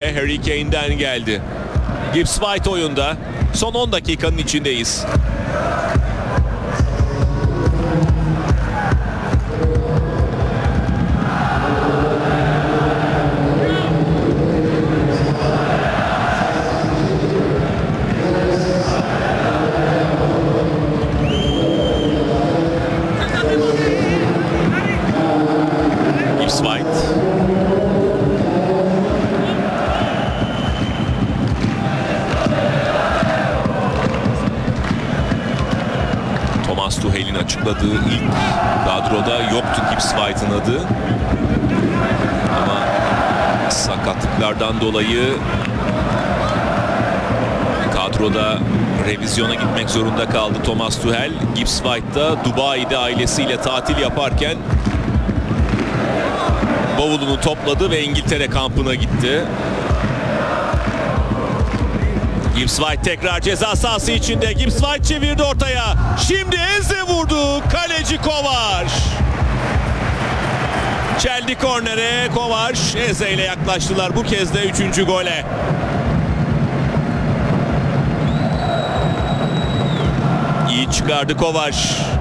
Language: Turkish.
golde Harry Kane'den geldi. Gibbs White oyunda. Son 10 dakikanın içindeyiz. Gibbs White. Thomas Tuchel'in açıkladığı ilk kadroda yoktu Gibbs White'ın adı. Ama sakatlıklardan dolayı kadroda revizyona gitmek zorunda kaldı Thomas Tuchel. Gibbs White da Dubai'de ailesiyle tatil yaparken bavulunu topladı ve İngiltere kampına gitti. Gibbs White tekrar ceza sahası içinde. Gibbs White çevirdi ortaya. Şimdi Eze vurdu. Kaleci Kovač. Çeldi kornere. Kovač Eze ile yaklaştılar. Bu kez de 3. gole. İyi çıkardı Kovač.